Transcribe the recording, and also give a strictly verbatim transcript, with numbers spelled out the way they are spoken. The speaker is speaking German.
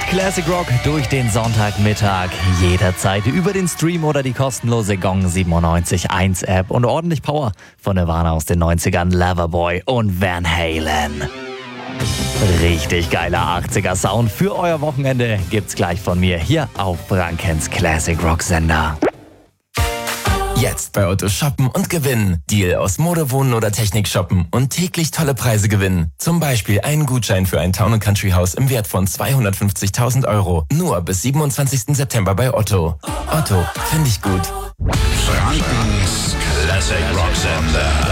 Classic Rock durch den Sonntagmittag. Jederzeit über den Stream oder die kostenlose Gong siebenundneunzig Komma eins App und ordentlich Power von Nirvana aus den neunzigern, Loverboy und Van Halen. Richtig geiler achtziger Sound für euer Wochenende gibt's gleich von mir hier auf Frankens Classic Rock Sender. Jetzt bei Otto shoppen und gewinnen. Deal aus Mode, Wohnen oder Technik shoppen und täglich tolle Preise gewinnen. Zum Beispiel einen Gutschein für ein Town and Country Haus im Wert von zweihundertfünfzigtausend Euro. Nur bis siebenundzwanzigsten September bei Otto. Otto, finde ich gut. Frankens Classic Rock Sender.